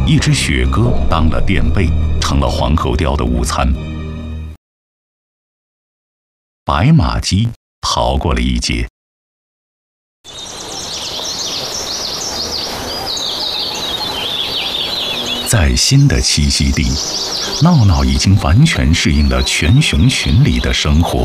一只雪鸽当了垫背，成了黄口雕的午餐。白马鸡逃过了一劫。在新的栖息地，闹闹已经完全适应了全熊群里的生活。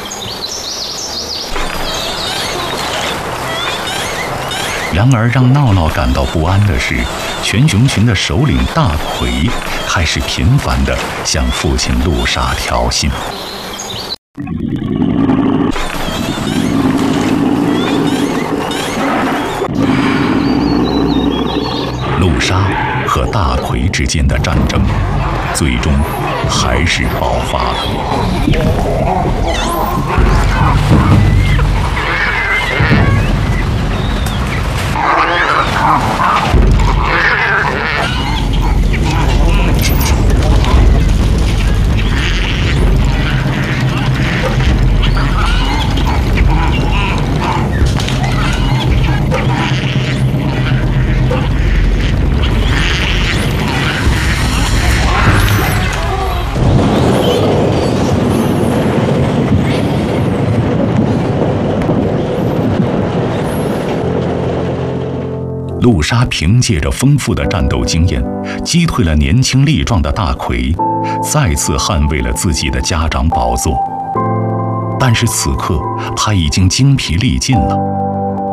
然而，让闹闹感到不安的是，全熊群的首领大奎开始频繁地向父亲陆沙挑衅。陆沙和大奎之间的战争，最终还是爆发了。陆沙凭借着丰富的战斗经验，击退了年轻力壮的大奎，再次捍卫了自己的家长宝座。但是此刻，他已经精疲力尽了。